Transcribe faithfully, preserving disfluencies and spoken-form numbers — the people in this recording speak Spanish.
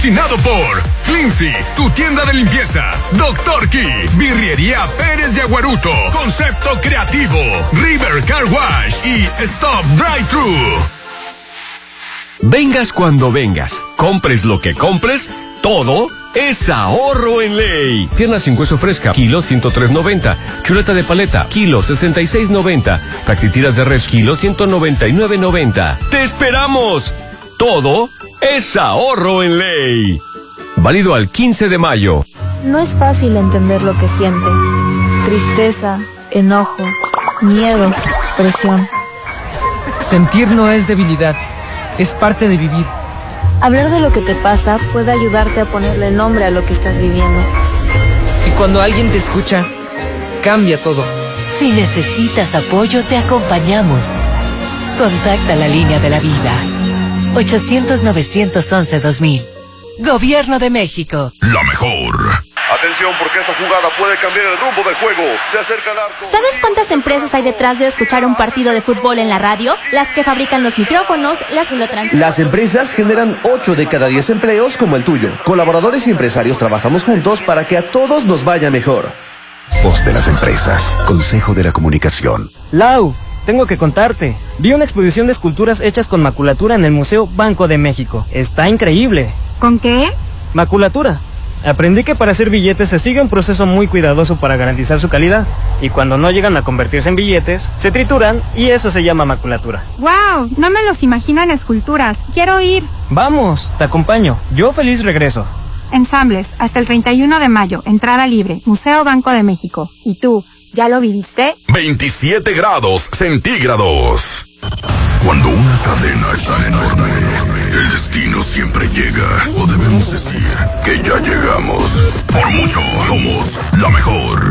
Patrocinado por Cleansy, tu tienda de limpieza. Doctor Key, Birrería Pérez de Aguaruto. Concepto creativo. River Car Wash y Stop Drive Thru. Vengas cuando vengas, compres lo que compres, todo es ahorro en ley. Pierna sin hueso fresca, kilo ciento tres noventa. Chuleta de paleta, kilo sesenta y seis noventa. Fractitiras de res, kilo ciento noventa y nueve noventa. ¡Te esperamos! Todo es ahorro en ley. Válido al quince de mayo. No es fácil entender lo que sientes. Tristeza, enojo, miedo, presión. Sentir no es debilidad, es parte de vivir. Hablar de lo que te pasa puede ayudarte a ponerle nombre a lo que estás viviendo. Y cuando alguien te escucha, cambia todo. Si necesitas apoyo, te acompañamos. Contacta la línea de la vida. ochocientos, novecientos once, dos mil. Gobierno de México. La mejor. Atención, porque esta jugada puede cambiar el rumbo del juego. Se acerca el arco. ¿Sabes cuántas empresas hay detrás de escuchar un partido de fútbol en la radio? Las que fabrican los micrófonos, las que lo transmiten. Las empresas generan ocho de cada diez empleos como el tuyo. Colaboradores y empresarios trabajamos juntos para que a todos nos vaya mejor. Voz de las empresas. Consejo de la Comunicación. Lau, tengo que contarte. Vi una exposición de esculturas hechas con maculatura en el Museo Banco de México. Está increíble. ¿Con qué? Maculatura. Aprendí que para hacer billetes se sigue un proceso muy cuidadoso para garantizar su calidad. Y cuando no llegan a convertirse en billetes, se trituran y eso se llama maculatura. ¡Wow! No me los imagino en esculturas. ¡Quiero ir! Vamos, te acompaño. Yo feliz regreso. Ensambles, hasta el treinta y uno de mayo. Entrada libre. Museo Banco de México. ¿Y tú, ya lo viviste? veintisiete grados centígrados. Cuando una cadena es tan enorme, el destino siempre llega. O debemos decir que ya llegamos. Por mucho, somos la mejor.